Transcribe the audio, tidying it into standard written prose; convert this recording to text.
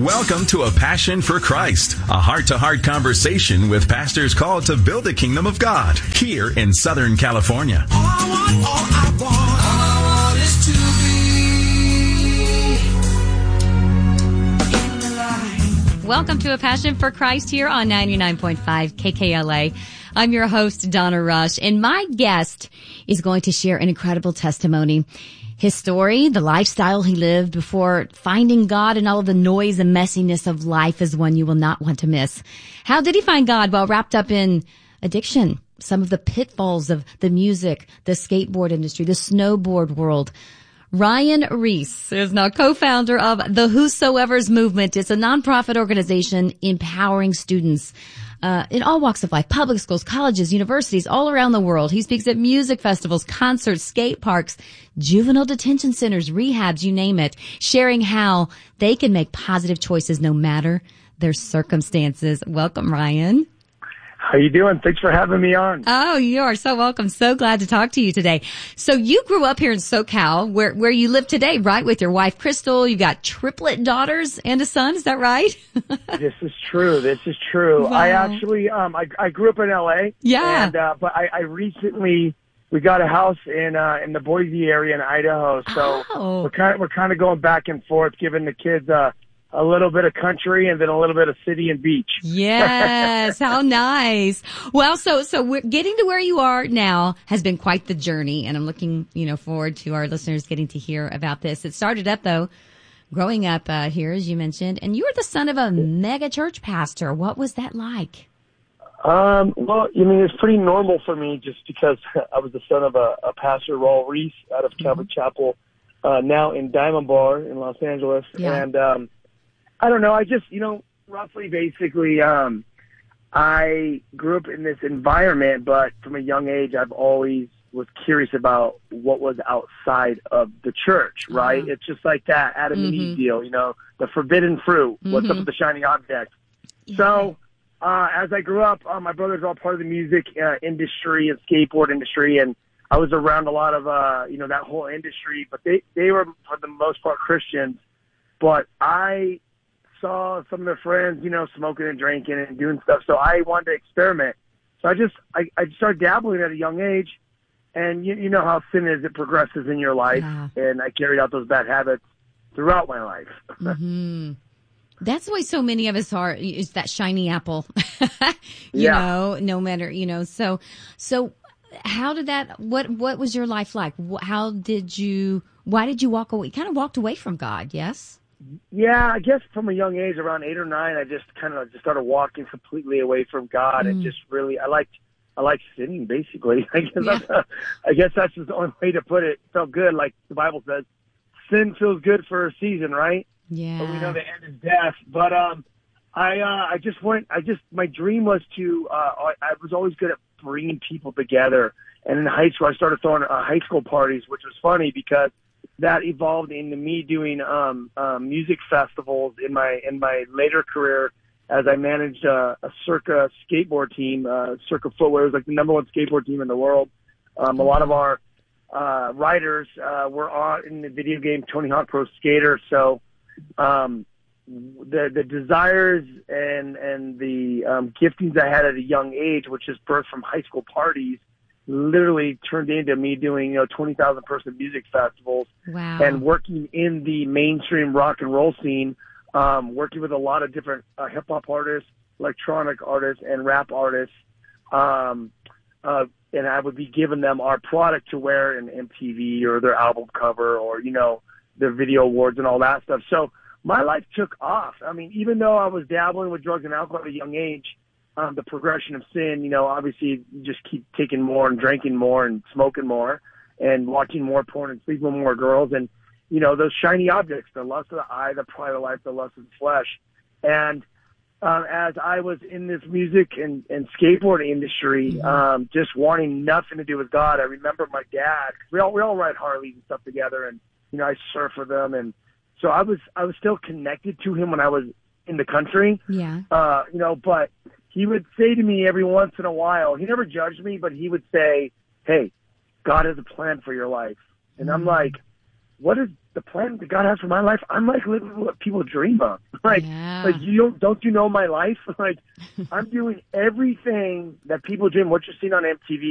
Welcome to A Passion for Christ, a heart-to-heart conversation with pastors called to build the kingdom of God here in Southern California. All I want is to be in the light. Welcome to A Passion for Christ here on 99.5 KKLA. I'm your host, Donna Rush, and my guest is going to share an incredible testimony. His story, the lifestyle he lived before finding God and all of the noise and messiness of life is one you will not want to miss. How did he find God while wrapped up in addiction? Some of the pitfalls of the music, the skateboard industry, the snowboard world. Ryan Ries is now co-founder of the Whosoever's Movement. It's a nonprofit organization empowering students in all walks of life, public schools, colleges, universities, all around the world. He speaks at music festivals, concerts, skate parks, juvenile detention centers, rehabs, you name it, sharing how they can make positive choices no matter their circumstances. Welcome, Ryan. How you doing? Thanks for having me on. Oh, you are so welcome. So glad to talk to you today. So you grew up here in SoCal, where you live today, right? With your wife, Crystal. You got triplet daughters and a son. Is that right? This is true. Wow. I actually, I grew up in LA. Yeah. And, but I recently, we got a house in the Boise area in Idaho. So we're kind of going back and forth, giving the kids, a little bit of country and then a little bit of city and beach. Yes, how nice. Well, so we're getting to where you are now has been quite the journey, and I'm looking, forward to our listeners getting to hear about this. It started up though, growing up here, as you mentioned, and you were the son of a mega church pastor. What was that like? Well, it's pretty normal for me just because I was the son of a pastor, Raul Ries, out of Calvary Chapel, now in Diamond Bar in Los Angeles. Yeah. And, I don't know. I just, roughly basically, I grew up in this environment, but from a young age, I've always was curious about what was outside of the church, right? Uh-huh. It's just like that Adam and Eve deal, the forbidden fruit. What's up with the shiny object? Yeah. So, as I grew up, my brothers were all part of the music industry and skateboard industry, and I was around a lot of, that whole industry, but they were, for the most part, Christians. But I saw some of their friends, smoking and drinking and doing stuff. So I wanted to experiment. So I started dabbling at a young age. And you know how sin is, it progresses in your life. Yeah. And I carried out those bad habits throughout my life. Mm-hmm. That's the way so many of us are, is that shiny apple, no matter, so how did that, what was your life like? Why did you walk away? You kind of walked away from God, yes? Yeah, I guess from a young age, around 8 or 9, I just kind of started walking completely away from God, and just really, I like sinning basically. I guess that's just the only way to put it. It felt good, like the Bible says, sin feels good for a season, right? Yeah. But we know the end is death. But my dream was to. I was always good at bringing people together, and in high school, I started throwing high school parties, which was funny because that evolved into me doing music festivals in my later career as I managed a Circa skateboard team. Circa Footwear was like the number one skateboard team in the world. A lot of our riders were on in the video game Tony Hawk Pro Skater. So the desires and the giftings I had at a young age, which is birthed from high school parties, literally turned into me doing 20,000 person music festivals. Wow. And working in the mainstream rock and roll scene, working with a lot of different hip hop artists, electronic artists, and rap artists. And I would be giving them our product to wear in MTV or their album cover or their video awards and all that stuff. So my life took off. I mean, even though I was dabbling with drugs and alcohol at a young age, the progression of sin, obviously you just keep taking more and drinking more and smoking more and watching more porn and sleeping with more girls. And, those shiny objects, the lust of the eye, the pride of life, the lust of the flesh. And as I was in this music and skateboard industry, just wanting nothing to do with God, I remember my dad, we all ride Harleys and stuff together, and, I surf with them. And so I was still connected to him when I was in the country. Yeah. But he would say to me every once in a while, he never judged me, but he would say, hey, God has a plan for your life. And I'm like, what is the plan that God has for my life? I'm like living what people dream of. Like, Yeah. like don't you know my life? Like, I'm doing everything that people dream. What you're seeing on MTV